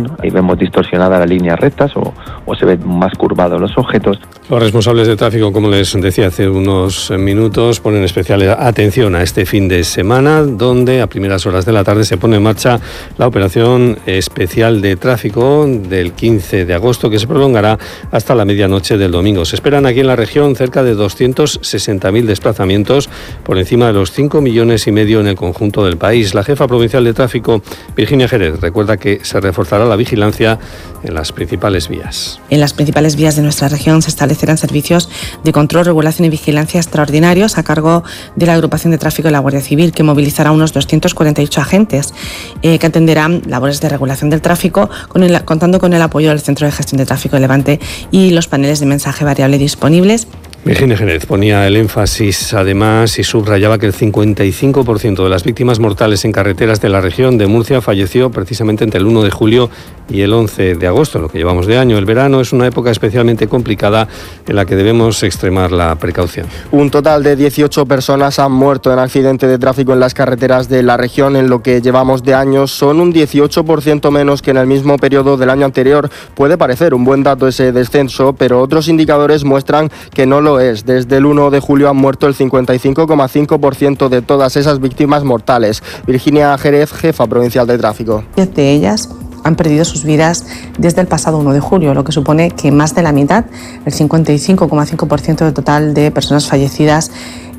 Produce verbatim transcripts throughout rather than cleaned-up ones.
visual, ahí vemos distorsionadas las líneas rectas o, o se ven más curvados los objetos. Los responsables de tráfico, como les decía hace unos minutos, ponen especial atención a este fin de semana, donde a primeras horas de la tarde se pone en marcha la operación especial de tráfico del quince de agosto, que se prolongará hasta la medianoche del domingo. Se esperan aquí en la región cerca de doscientos sesenta mil desplazamientos, por encima de los cinco millones y medio en el conjunto del país. La jefa provincial de tráfico, Virginia Jerez, recuerda que se reforzará la vigilancia en las principales vías. En las principales vías de nuestra región se establecerán servicios de control, regulación y vigilancia extraordinarios a cargo de la Agrupación de Tráfico de la Guardia Civil, que movilizará unos doscientos cuarenta y ocho agentes eh, que atenderán labores de regulación del tráfico, con el, contando con el apoyo del Centro de Gestión de Tráfico de Levante y los paneles de mensaje variable disponibles. Virginia Jerez ponía el énfasis además y subrayaba que el cincuenta y cinco por ciento de las víctimas mortales en carreteras de la región de Murcia falleció precisamente entre el uno de julio y el once de agosto, lo que llevamos de año. El verano es una época especialmente complicada en la que debemos extremar la precaución. Un total de dieciocho personas han muerto en accidente de tráfico en las carreteras de la región en lo que llevamos de año. Son un dieciocho por ciento menos que en el mismo periodo del año anterior. Puede parecer un buen dato ese descenso, pero otros indicadores muestran que no lo es. Desde el uno de julio han muerto el cincuenta y cinco coma cinco por ciento de todas esas víctimas mortales. Virginia Jerez, jefa provincial de tráfico. Diez de ellas han perdido sus vidas desde el pasado uno de julio, lo que supone que más de la mitad, el cincuenta y cinco coma cinco por ciento del total de personas fallecidas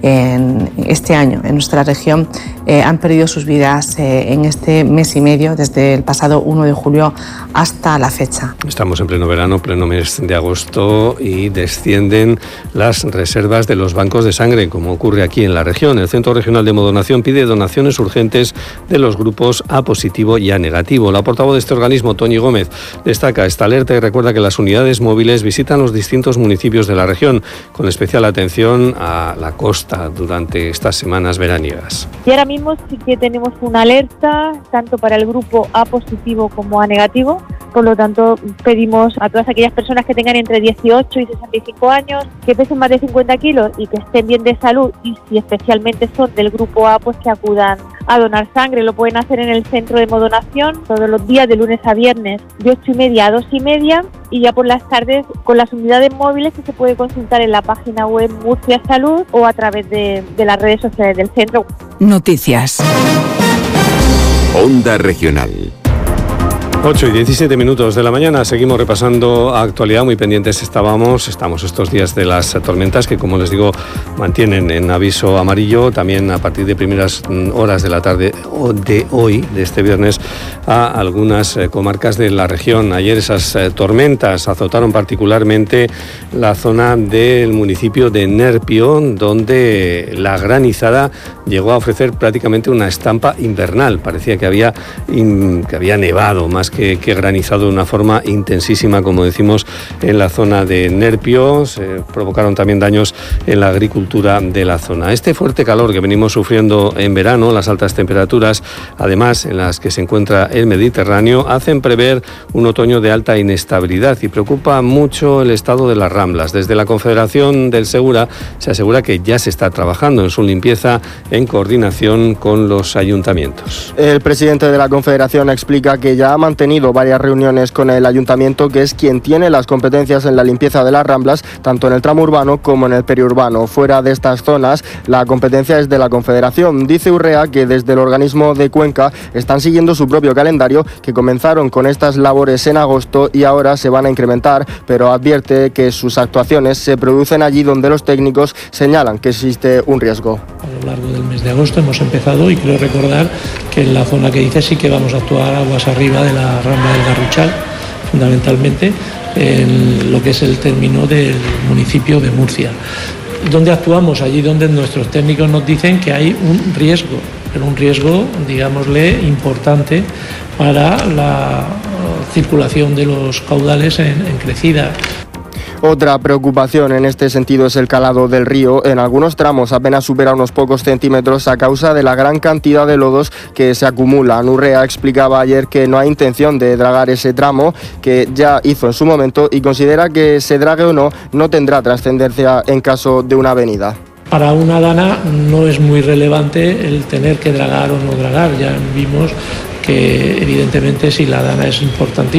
en este año en nuestra región eh, han perdido sus vidas eh, en este mes y medio, desde el pasado uno de julio hasta la fecha. Estamos en pleno verano, pleno mes de agosto, y descienden las reservas de los bancos de sangre, como ocurre aquí en la región. El Centro Regional de Hemodonación pide donaciones urgentes de los grupos A positivo y A negativo. La portavoz de este organismo, Toñi Gómez, destaca esta alerta y recuerda que las unidades móviles visitan los distintos municipios de la región, con especial atención a la costa durante estas semanas veraniegas. Y ahora mismo sí que tenemos una alerta tanto para el grupo A positivo como A negativo. Por lo tanto, pedimos a todas aquellas personas que tengan entre dieciocho y sesenta y cinco años, que pesen más de cincuenta kilos y que estén bien de salud, y si especialmente son del grupo A, pues que acudan a donar sangre. Lo pueden hacer en el centro de hemodonación todos los días de lunes a viernes de ocho y media a dos y media, y ya por las tardes con las unidades móviles que se puede consultar en la página web Murcia Salud o a través de, de las redes sociales del centro. Noticias. Onda Regional. ocho y diecisiete minutos de la mañana, seguimos repasando actualidad. Muy pendientes estábamos, estamos estos días de las tormentas que, como les digo, mantienen en aviso amarillo también a partir de primeras horas de la tarde de hoy, de este viernes, a algunas comarcas de la región. Ayer esas tormentas azotaron particularmente la zona del municipio de Nerpio, donde la granizada llegó a ofrecer prácticamente una estampa invernal. Parecía que había, que había nevado más Que, que granizado de una forma intensísima, como decimos, en la zona de Nerpio. Se provocaron también daños en la agricultura de la zona. Este fuerte calor que venimos sufriendo en verano, las altas temperaturas, además en las que se encuentra el Mediterráneo, hacen prever un otoño de alta inestabilidad y preocupa mucho el estado de las Ramblas. Desde la Confederación del Segura se asegura que ya se está trabajando en su limpieza en coordinación con los ayuntamientos. El presidente de la Confederación explica que ya ha mantenido tenido varias reuniones con el ayuntamiento, que es quien tiene las competencias en la limpieza de las Ramblas, tanto en el tramo urbano como en el periurbano. Fuera de estas zonas, la competencia es de la Confederación. Dice Urrea que desde el organismo de Cuenca están siguiendo su propio calendario, que comenzaron con estas labores en agosto y ahora se van a incrementar, pero advierte que sus actuaciones se producen allí donde los técnicos señalan que existe un riesgo. A lo largo del mes de agosto hemos empezado, y quiero recordar que en la zona que dice sí que vamos a actuar aguas arriba de la Rambla del Garruchal, fundamentalmente en lo que es el término del municipio de Murcia. ¿Dónde actuamos? Allí donde nuestros técnicos nos dicen que hay un riesgo, pero un riesgo, digámosle, importante para la circulación de los caudales en, en crecida. Otra preocupación en este sentido es el calado del río. En algunos tramos apenas supera unos pocos centímetros a causa de la gran cantidad de lodos que se acumulan. Urrea explicaba ayer que no hay intención de dragar ese tramo, que ya hizo en su momento, y considera que se drague o no, no tendrá trascendencia en caso de una avenida. Para una dana no es muy relevante el tener que dragar o no dragar. Ya vimos que evidentemente si la dana es importante